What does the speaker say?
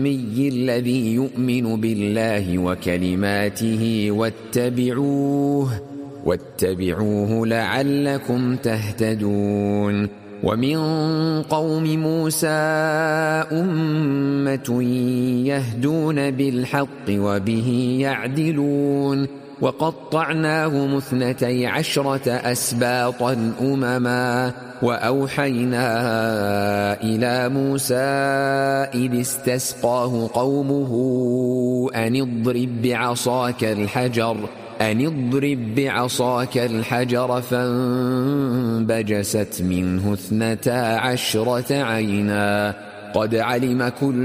الذي يؤمن بالله وكلماته واتبعوه لعلكم تهتدون. ومن قوم موسى أمة يهدون بالحق وبه يعدلون. وقطعناهم 12 أسباطا أمما. وأوحينا إلى موسى إذ استسقاه قومه أن اضرب بعصاك الحجر فانبجست منه 12 عينا قد علم كل